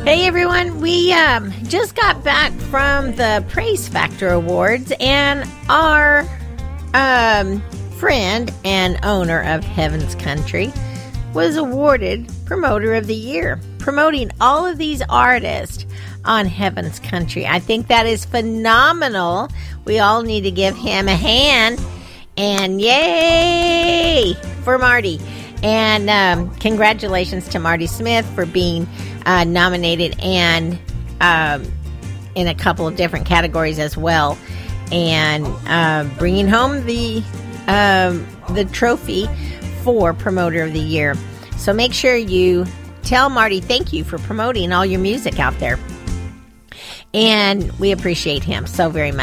Hey everyone, we just got back from the Praise Factor Awards, and our friend and owner of Heaven's Country was awarded Promoter of the Year, promoting all of these artists on Heaven's Country. I think that is phenomenal. We all need to give him a hand, and yay for Marty. And congratulations to Marty Smith for being nominated and in a couple of different categories as well, and bringing home the trophy for Promoter of the Year. So make sure you tell Marty thank you for promoting all your music out there, and we appreciate him so very much.